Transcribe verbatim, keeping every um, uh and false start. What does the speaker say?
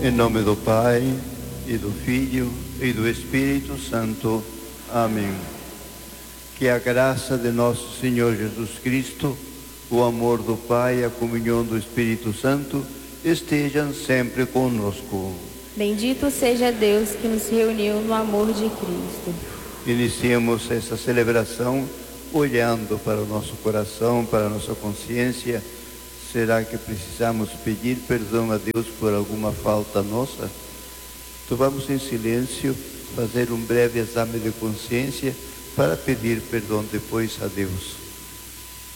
Em nome do Pai, e do Filho, e do Espírito Santo. Amém. Que a graça de nosso Senhor Jesus Cristo, o amor do Pai e a comunhão do Espírito Santo estejam sempre conosco. Bendito seja Deus que nos reuniu no amor de Cristo. Iniciemos essa celebração olhando para o nosso coração, para a nossa consciência. Será que precisamos pedir perdão a Deus por alguma falta nossa? Então vamos em silêncio fazer um breve exame de consciência para pedir perdão depois a Deus.